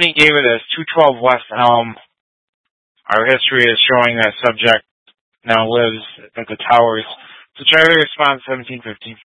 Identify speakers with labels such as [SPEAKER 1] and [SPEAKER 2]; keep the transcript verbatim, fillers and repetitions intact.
[SPEAKER 1] Company gave it as two twelve West Elm. Our history is showing that subject now lives at the towers. So try to respond seventeen fifteen.